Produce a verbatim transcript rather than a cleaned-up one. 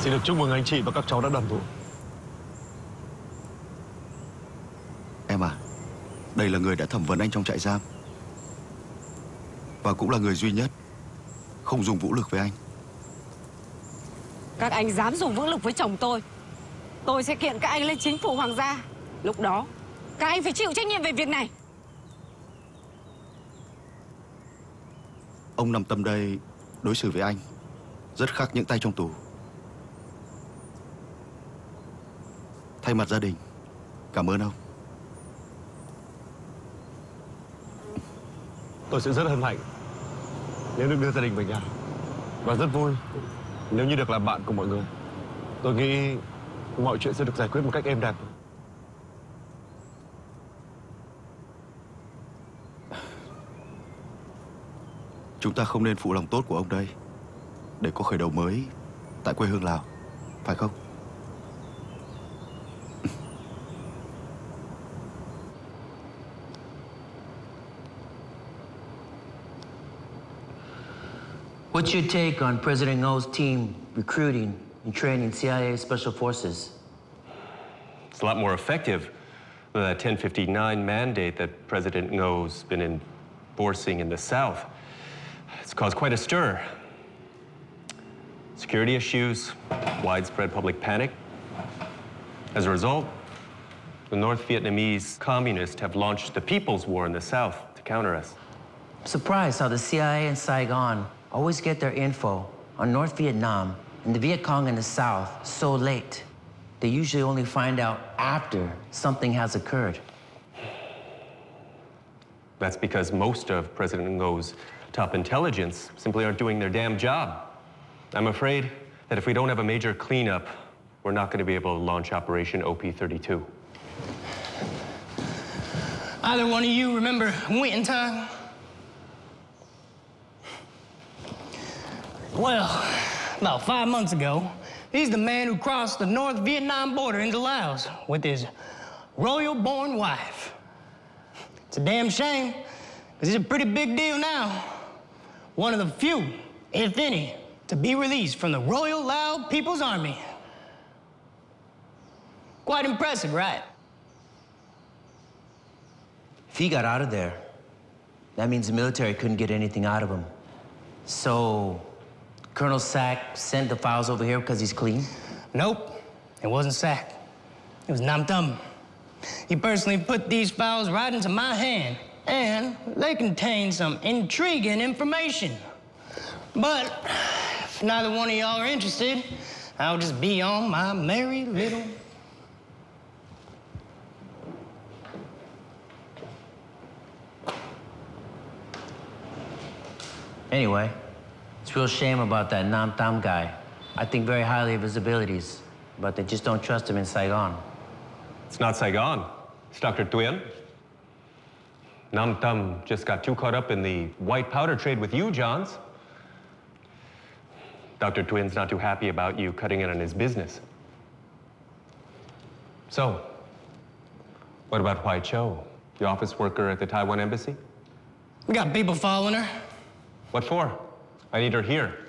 Xin được chúc mừng anh chị và các cháu đã đoàn tụ. Em à, đây là người đã thẩm vấn anh trong trại giam, và cũng là người duy nhất không dùng vũ lực với anh. Các anh dám dùng vũ lực với chồng tôi, tôi sẽ kiện các anh lên chính phủ hoàng gia. Lúc đó các anh phải chịu trách nhiệm về việc này. Ông Nam Tâm đây đối xử với anh rất khác những tay trong tù. Thay mặt gia đình, cảm ơn ông. Tôi sẽ rất hân hạnh nếu được đưa gia đình về nhà, và rất vui nếu như được làm bạn của mọi người. Tôi nghĩ mọi chuyện sẽ được giải quyết một cách êm đẹp. Chúng ta không nên phụ lòng tốt của ông đây để có khởi đầu mới tại quê hương Lào, phải không? What's your take on President Ngo's team recruiting and training C I A special forces? It's a lot more effective than that ten fifty-nine mandate that President Ngo's been enforcing in the South. It's caused quite a stir. Security issues, widespread public panic. As a result, the North Vietnamese communists have launched the People's War in the South to counter us. I'm surprised how the C I A in Saigon always get their info on North Vietnam and the Viet Cong in the South so late. They usually only find out after something has occurred. That's because most of President Ngo's top intelligence simply aren't doing their damn job. I'm afraid that if we don't have a major cleanup, we're not going to be able to launch Operation O P thirty-two. Either one of you remember Winton time? Well, about five months ago, he's the man who crossed the North Vietnam border into Laos with his royal-born wife. It's a damn shame, because he's a pretty big deal now. One of the few, if any, to be released from the Royal Lao People's Army. Quite impressive, right? If he got out of there, that means the military couldn't get anything out of him. So, Colonel Sack sent the files over here because he's clean? Nope, it wasn't Sack. It was Nam Tum. He personally put these files right into my hand, and they contain some intriguing information. But if neither one of y'all are interested, I'll just be on my merry little... Anyway, it's a real shame about that Nam Tam guy. I think very highly of his abilities, but they just don't trust him in Saigon. It's not Saigon. It's Doctor Nguyen. Nam Tam just got too caught up in the white powder trade with you, Johns. Doctor Nguyen's not too happy about you cutting in on his business. So, what about Huai Cho, the office worker at the Taiwan embassy? We got people following her. What for? I need her here.